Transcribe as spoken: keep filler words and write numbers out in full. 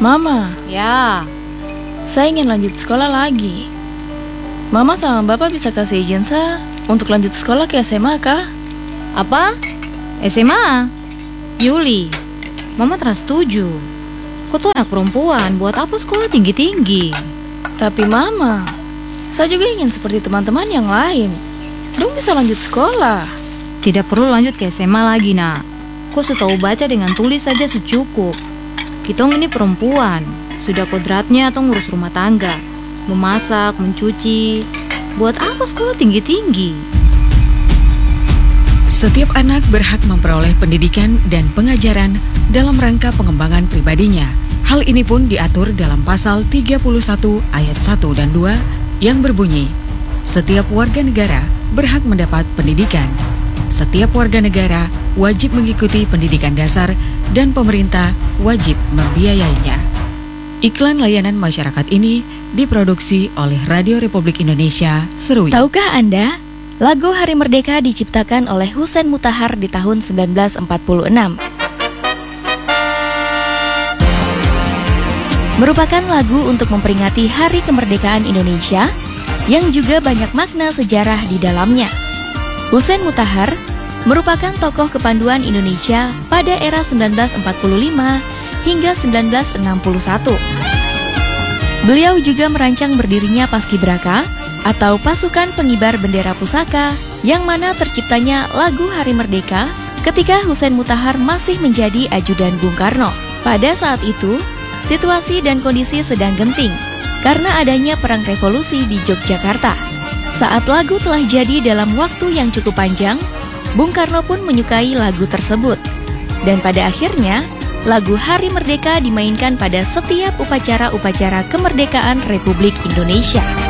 Mama, Ya, saya ingin lanjut sekolah lagi. Mama sama Bapak bisa kasih izin saya untuk lanjut sekolah ke S M A kah? apa? S M A? Yuli, Mama terus setuju. Kau tuh anak perempuan, buat apa sekolah tinggi-tinggi? Tapi Mama, saya juga ingin seperti teman-teman yang lain. Dong bisa lanjut sekolah. Tidak perlu lanjut ke S M A lagi, nak. Kau sudah tahu baca dengan tulis saja cukup. Kitong ini perempuan, sudah kodratnya atau ngurus rumah tangga, memasak, mencuci. Buat apa sekolah tinggi-tinggi? Setiap anak berhak memperoleh pendidikan dan pengajaran dalam rangka pengembangan pribadinya. Hal ini pun diatur dalam pasal tiga puluh satu ayat satu dan dua yang berbunyi, setiap warga negara berhak mendapat pendidikan. Setiap warga negara wajib mengikuti pendidikan dasar dan pemerintah wajib membiayainya. Iklan layanan masyarakat ini diproduksi oleh Radio Republik Indonesia, Serui. Tahukah Anda, lagu Hari Merdeka diciptakan oleh Husein Mutahar di tahun seribu sembilan ratus empat puluh enam. Merupakan lagu untuk memperingati Hari Kemerdekaan Indonesia yang juga banyak makna sejarah di dalamnya. Husein Mutahar merupakan tokoh kepanduan Indonesia pada era seribu sembilan ratus empat puluh lima hingga seribu sembilan ratus enam puluh satu. Beliau juga merancang berdirinya Paskibraka atau Pasukan Pengibar Bendera Pusaka, yang mana terciptanya lagu Hari Merdeka ketika Husein Mutahar masih menjadi ajudan Bung Karno. Pada saat itu, situasi dan kondisi sedang genting karena adanya perang revolusi di Yogyakarta. Saat lagu telah jadi dalam waktu yang cukup panjang, Bung Karno pun menyukai lagu tersebut. Dan pada akhirnya, lagu Hari Merdeka dimainkan pada setiap upacara-upacara kemerdekaan Republik Indonesia.